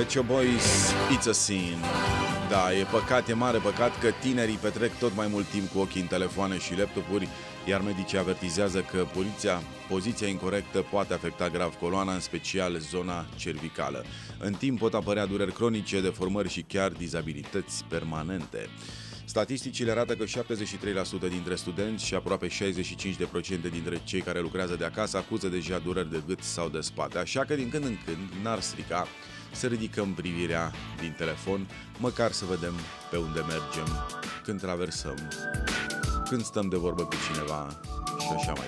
Shop Boys, It's a Sin. Da, e păcat, e mare păcat că tinerii petrec tot mai mult timp cu ochii în telefoane și laptopuri, iar medicii avertizează că poziția incorrectă poate afecta grav coloana, în special zona cervicală. În timp pot apărea dureri cronice, deformări și chiar dizabilități permanente. Statisticile arată că 73% dintre studenți și aproape 65% dintre cei care lucrează de acasă acuză deja dureri de gât sau de spate, așa că din când în când n-ar strica să ridicăm privirea din telefon, măcar să vedem pe unde mergem, când traversăm, când stăm de vorbă cu cineva și așa mai